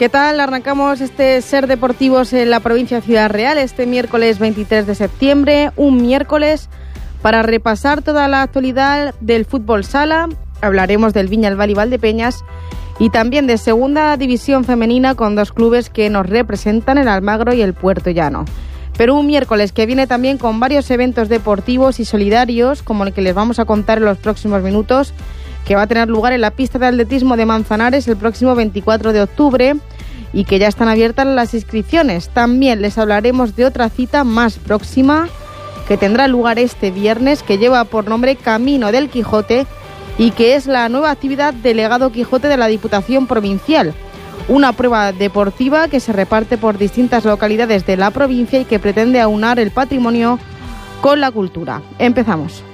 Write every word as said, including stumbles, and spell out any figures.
¿Qué tal? Arrancamos este Ser Deportivos en la provincia de Ciudad Real este miércoles veintitrés de septiembre, un miércoles para repasar toda la actualidad del fútbol sala. Hablaremos del Viñalbal y Valdepeñas y también de segunda división femenina con dos clubes que nos representan, el Almagro y el Puerto Llano. Pero un miércoles que viene también con varios eventos deportivos y solidarios, como el que les vamos a contar en los próximos minutos, que va a tener lugar en la pista de atletismo de Manzanares el próximo veinticuatro de octubre y que ya están abiertas las inscripciones. También les hablaremos de otra cita más próxima que tendrá lugar este viernes, que lleva por nombre Camino del Quijote y que es la nueva actividad del Legado Quijote de la Diputación Provincial. Una prueba deportiva que se reparte por distintas localidades de la provincia y que pretende aunar el patrimonio con la cultura. Empezamos.